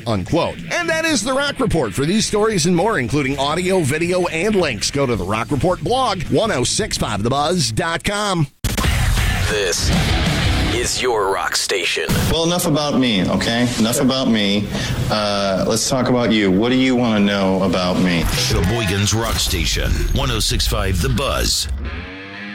unquote. And that is The Rock Report. For these stories and more, including audio, video, and links, go to The Rock Report blog, 1065thebuzz.com. This is your rock station. Well, enough about me, okay? Enough about me. Let's talk about you. What do you want to know about me? Sheboygan's Rock Station, 1065 The Buzz.